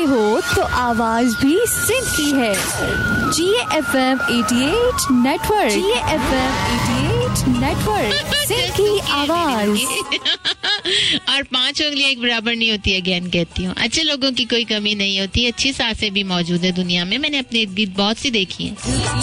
हो तो आवाज भी सिंध की है। GFM 88 network, GFM 88 network, Sindh की आवाज। और 5 उंगलियां एक बराबर नहीं होती, अगेन कहती हूँ। अच्छे लोगों की कोई कमी नहीं होती, अच्छी सासें भी मौजूद है दुनिया में। मैंने अपने इर्द गिर्द बहुत सी देखी हैं।